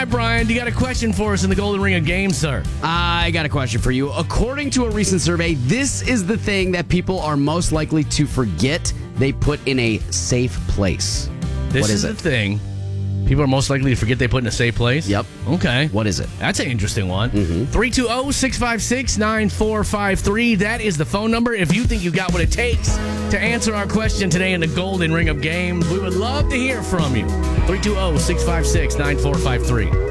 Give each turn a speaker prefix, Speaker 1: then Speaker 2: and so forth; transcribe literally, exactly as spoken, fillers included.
Speaker 1: right, Brian, you got a question for us in the Golden Ring of Games, sir?
Speaker 2: I got a question for you. According to a recent survey, this is the thing that people are most likely to forget they put in a safe place.
Speaker 1: This
Speaker 2: what
Speaker 1: is,
Speaker 2: is
Speaker 1: the
Speaker 2: it?
Speaker 1: thing people are most likely to forget they put in a safe place?
Speaker 2: Yep.
Speaker 1: Okay.
Speaker 2: What is it?
Speaker 1: That's an interesting one.
Speaker 2: Mm-hmm.
Speaker 1: three two zero, six five six, nine four five three. That is the phone number. If you think you got what it takes to answer our question today in the Golden Ring of Games, we would love to hear from you. three two zero, six five six, nine four five three.